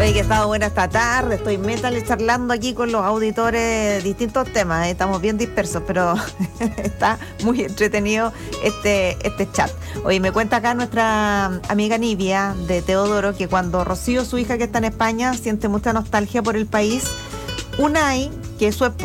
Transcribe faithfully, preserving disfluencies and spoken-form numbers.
Oye, que ha estado buena esta tarde, estoy metal charlando aquí con los auditores de distintos temas, ¿eh? Estamos bien dispersos, pero está muy entretenido este, este chat. Oye, me cuenta acá nuestra amiga Nivia de Teodoro que cuando Rocío, su hija que está en España, siente mucha nostalgia por el país, Unai, que es su esposa,